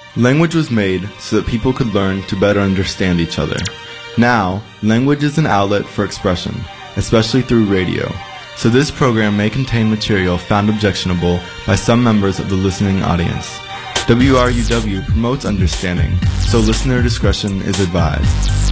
Language was made so that people could learn to better understand each other. Now, language is an outlet for expression, especially through radio. So this program may contain material found objectionable by some members of the listening audience. WRUW promotes understanding, so listener discretion is advised.